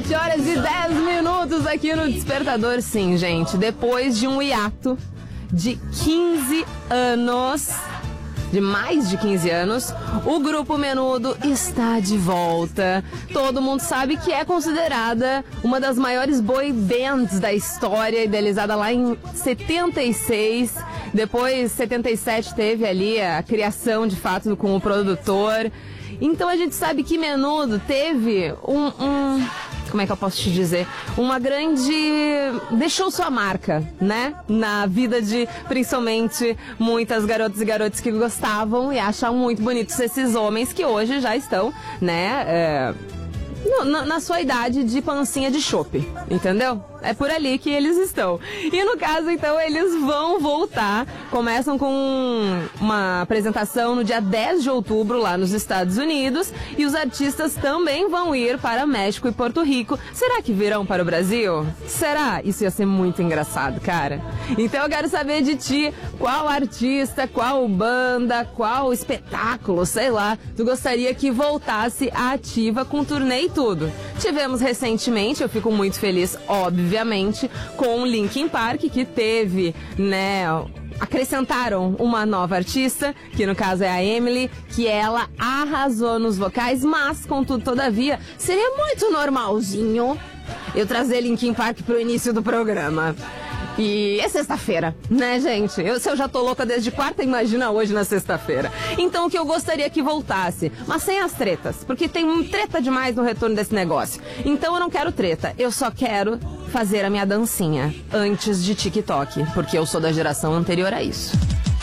7h10 aqui no Despertador. Sim, gente, depois de um hiato de 15 anos, de mais de 15 anos, o Grupo Menudo está de volta. Todo mundo sabe que é considerada uma das maiores boy bands da história, idealizada lá em 76. Depois, 77, teve ali a criação, de fato, com o produtor. Então a gente sabe que Menudo teve como é que eu posso te dizer? Uma grande... deixou sua marca, né? Na vida de, principalmente, muitas garotas e garotos que gostavam e acham muito bonitos esses homens que hoje já estão, né? Na sua idade de pancinha de chope, entendeu? É por ali que eles estão. E no caso, então, eles vão voltar. Começam com uma apresentação no dia 10 de outubro lá nos Estados Unidos. E os artistas também vão ir para México e Porto Rico. Será que virão para o Brasil? Será? Isso ia ser muito engraçado, cara. Então eu quero saber de ti, qual artista, qual banda, qual espetáculo, sei lá, tu gostaria que voltasse à ativa com turnê e tudo. Tivemos recentemente, eu fico muito feliz, obviamente, com o Linkin Park, que teve, né, acrescentaram uma nova artista, que no caso é a Emily, que ela arrasou nos vocais, mas, contudo, todavia, seria muito normalzinho eu trazer Linkin Park pro início do programa. E é sexta-feira, né, gente? Se eu já tô louca desde quarta, imagina hoje na sexta-feira. Então o que eu gostaria que voltasse, mas sem as tretas, porque tem treta demais no retorno desse negócio. Então eu não quero treta, eu só quero fazer a minha dancinha antes de TikTok, porque eu sou da geração anterior a isso.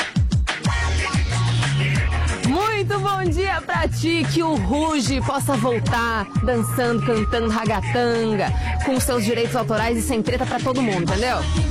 Muito bom dia pra ti, que o Ruge possa voltar dançando, cantando ragatanga, com seus direitos autorais e sem treta pra todo mundo, entendeu?